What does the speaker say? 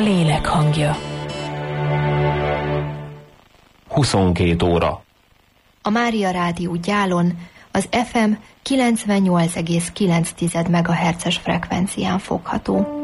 lélek hangja. 22 óra. A Mária Rádió Gyálon az FM 98,9 MHz-es frekvencián fogható.